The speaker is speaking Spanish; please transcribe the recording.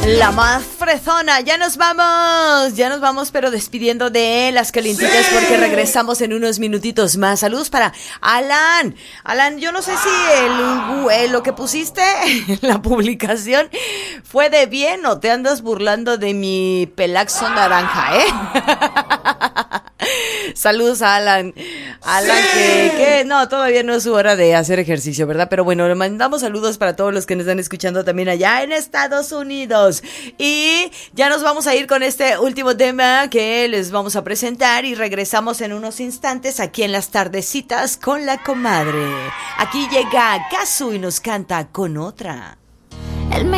La más fresona, ya nos vamos, pero despidiendo de las calientitas porque regresamos en unos minutitos más. Saludos para Alan. Alan, yo no sé si lo que pusiste en la publicación fue de bien o te andas burlando de mi pelaxo naranja, Saludos a Alan. Alan, que no, todavía no es su hora de hacer ejercicio, ¿verdad? Pero bueno, le mandamos saludos para todos los que nos están escuchando también allá en Estados Unidos. Y ya nos vamos a ir con este último tema que les vamos a presentar y regresamos en unos instantes aquí en Las Tardecitas con la Comadre. Aquí llega Kazu y nos canta Con Otra.